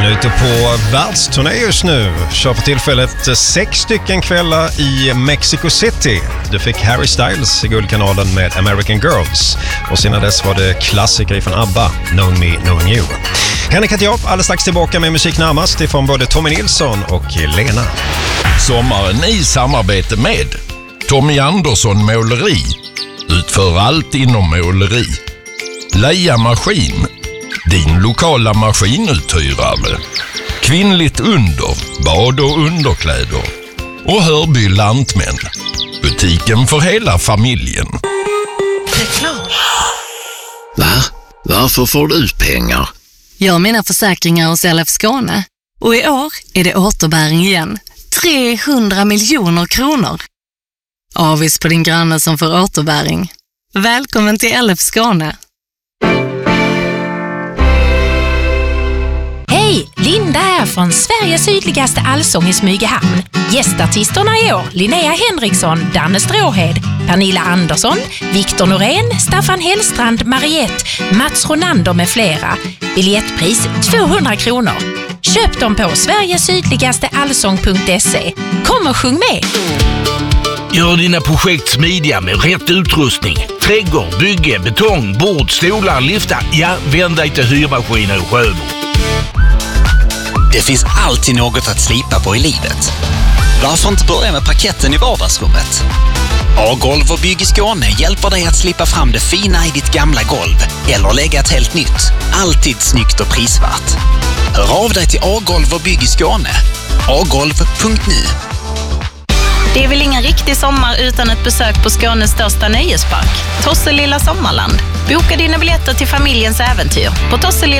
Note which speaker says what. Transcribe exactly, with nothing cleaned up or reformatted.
Speaker 1: Han är ute på världsturné just nu. Kör för tillfället sex stycken kvällar i Mexico City. Du fick Harry Styles i Guldkanalen med American Girls. Och sedan dess var det klassiker från ABBA, Knowing Me, Knowing You. Henrik heter jag, alldeles strax tillbaka med musik närmast ifrån både Tommy Nilsson och Lena.
Speaker 2: Sommaren i samarbete med Tommy Andersson Måleri. Utför allt inom måleri. Leia Maskin. Din lokala maskinuthyrare. Kvinnligt under, bad och underkläder. Och Hörby Lantmän. Butiken för hela familjen.
Speaker 3: Reklam.
Speaker 4: Va? Varför får du ut pengar?
Speaker 3: Jag har mina försäkringar hos L F Skåne. Och i år är det återbäring igen. trehundra miljoner kronor. Avis på din granne som får återbäring. Välkommen till L F Skåne.
Speaker 5: Hej, Linda här från Sveriges sydligaste allsång i Smygehamn. Gästartisterna i år, Linnea Henriksson, Danne Stråhed, Pernilla Andersson, Viktor Norén, Staffan Hellstrand, Mariette, Mats Ronander med flera. Biljettpris tvåhundra kronor. Köp dem på sverigesydligaste allsång punkt se. Kom och sjung med!
Speaker 6: Gör dina projekt smidiga med rätt utrustning. Trädgård, bygge, betong, bord, stolar, liftar. Ja, vänd dig till Hyrmaskiner och Sjöbo.
Speaker 7: Det finns alltid något att slipa på i livet. Varför inte börja med parketten i vardagsrummet? A-golv och Bygg i Skåne hjälper dig att slippa fram det fina i ditt gamla golv eller lägga ett helt nytt. Alltid snyggt och prisvärt. Hör av dig till A-golv och Bygg i Skåne. a golv punkt nu.
Speaker 8: Det är väl ingen riktig sommar utan ett besök på Skånes största nöjespark, Tosselilla Sommarland. Boka dina biljetter till familjens äventyr på tosselilla